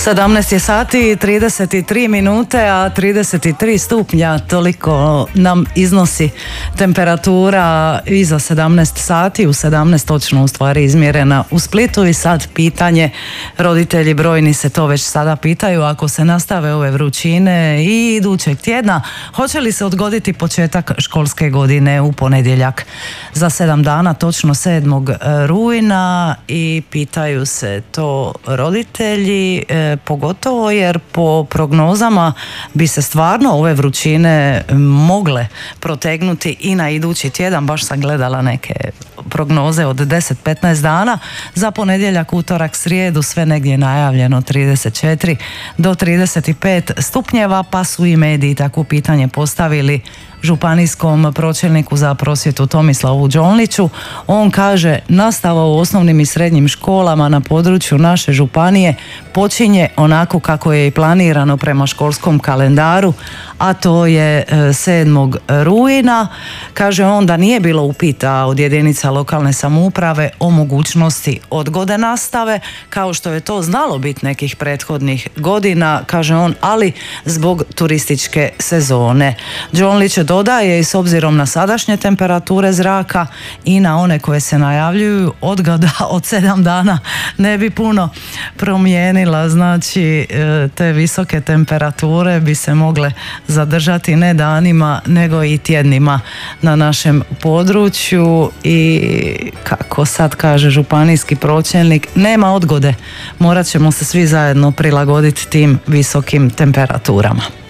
17 je sati i 33 minute, a 33 stupnja, toliko nam iznosi temperatura iza 17 sati, u 17 točno u stvari izmjerena u Splitu. I sad pitanje, roditelji brojni se to već sada pitaju, ako se nastave ove vrućine i idućeg tjedna, hoće li se odgoditi početak školske godine u ponedjeljak za 7 dana, točno 7. rujna, i pitaju se to roditelji, pogotovo jer po prognozama bi se stvarno ove vrućine mogle protegnuti i na idući tjedan. Baš sam gledala neke prognoze od 10-15 dana, za ponedjeljak, utorak, srijedu sve negdje najavljeno 34 do 35 stupnjeva, pa su i mediji takvo pitanje postavili županijskom pročelniku za prosvjetu Tomislavu Đonliću. On kaže, nastava u osnovnim i srednjim školama na području naše županije počinje onako kako je i planirano prema školskom kalendaru, a to je 7. rujna. Kaže on da nije bilo upita od jedinica lokalne samouprave o mogućnosti odgode nastave, kao što je to znalo biti nekih prethodnih godina, kaže on, ali zbog turističke sezone. Đonlić dodaje, i s obzirom na sadašnje temperature zraka i na one koje se najavljuju, odgoda od 7 dana ne bi puno promijenila. Znači, te visoke temperature bi se mogle zadržati ne danima, nego i tjednima na našem području. I kako sad kaže županijski pročelnik, nema odgode, morat ćemo se svi zajedno prilagoditi tim visokim temperaturama.